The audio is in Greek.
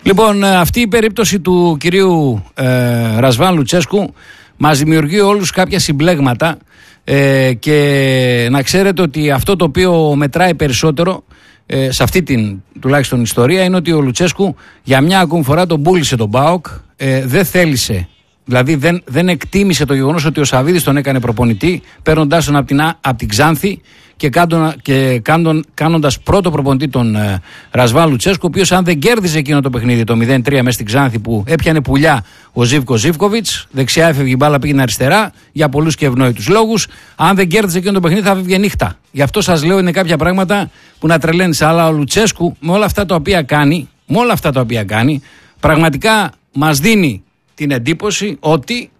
Λοιπόν, αυτή η περίπτωση του κυρίου Ρασβάν Λουτσέσκου μας δημιουργεί όλους κάποια συμπλέγματα και να ξέρετε ότι αυτό το οποίο μετράει περισσότερο σε αυτή την τουλάχιστον ιστορία είναι ότι ο Λουτσέσκου για μια ακόμη φορά τον πούλησε τον ΠΑΟΚ, δεν θέλησε, δηλαδή δεν εκτίμησε το γεγονός ότι ο Σαββίδης τον έκανε προπονητή, παίρνοντάς τον από την Ξάνθη και κάνοντας πρώτο προπονητή τον Ρασβάν Λουτσέσκου, ο οποίος αν δεν κέρδιζε εκείνο το παιχνίδι το 0-3 μέσα στην Ξάνθη που έπιανε πουλιά ο Ζίβκο Ζίβκοβιτς, δεξιά έφευγε η μπάλα, πήγαινε αριστερά για πολλούς και ευνόητους λόγους, αν δεν κέρδιζε εκείνο το παιχνίδι θα έφευγε νύχτα. Γι' αυτό σας λέω είναι κάποια πράγματα που να τρελαίνεις, αλλά ο Λουτσέσκου με όλα αυτά τα οποία κάνει πραγματικά μας δίνει την εντύπωση ότι